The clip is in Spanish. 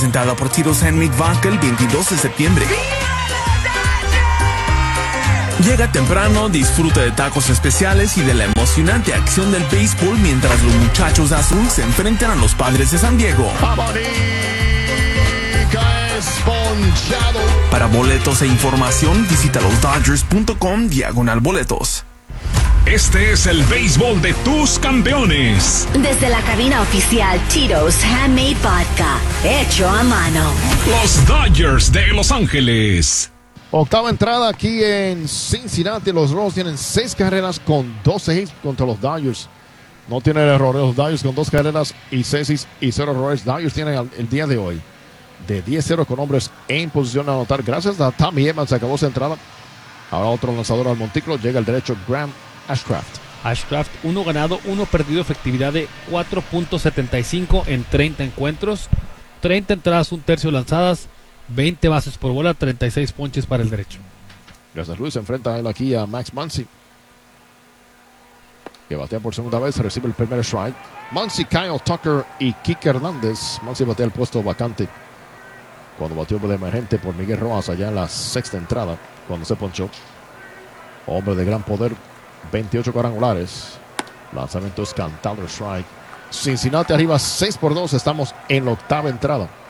Presentada por Tito's Handmade Vodka el 22 de septiembre. Llega temprano, disfruta de tacos especiales y de la emocionante acción del béisbol mientras los muchachos de azul se enfrentan a los Padres de San Diego. Para boletos e información, visita losdodgers.com/boletos. Este es el béisbol de tus campeones. Desde la cabina oficial Tito's Handmade Vodka, hecho a mano. Los Dodgers de Los Ángeles. Octava entrada aquí en Cincinnati. Los Royals tienen 6 carreras con 12 hits contra los Dodgers. No tienen errores. Los Dodgers con 2 carreras y 6 hits y 0 errores. Dodgers tienen el día de hoy de 10-0 con hombres en posición de anotar. Gracias a Tommy Edman se acabó esa entrada. Ahora otro lanzador al montículo. Llega el derecho Graham Ashcraft. 1 ganado, 1 perdido, efectividad de 4.75 en 30 encuentros, 30 entradas, 1 tercio lanzadas, 20 bases por bola, 36 ponches para el derecho. Gracias, Luis. Se enfrenta él aquí a Max Muncy, que batea por segunda vez, recibe el primer strike. Muncy, Kyle Tucker y Kike Hernández. Muncy batea el puesto vacante cuando batió de emergente por Miguel Rojas allá en la 6ª entrada, cuando se ponchó. Hombre de gran poder, 28 cuadrangulares. Lanzamiento es cantado, strike. Cincinnati arriba 6-2. Estamos en la 8ª entrada.